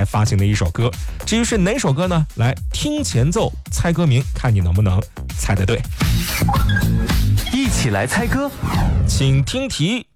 发行的一首歌。至于是哪首歌呢？来听前奏，猜歌名，看你能不能猜得对。 一起来猜歌， 请听题。